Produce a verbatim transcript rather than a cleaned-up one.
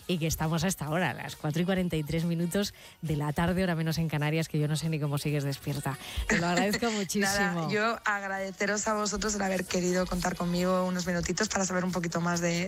y que estamos hasta ahora, a las cuatro y cuarenta y tres minutos de la tarde, hora menos en Canarias, que yo no sé ni cómo sigues despierta. Te lo agradezco muchísimo. Nada, yo agradeceros a vosotros el haber querido contar conmigo unos minutitos para saber un poquito más de,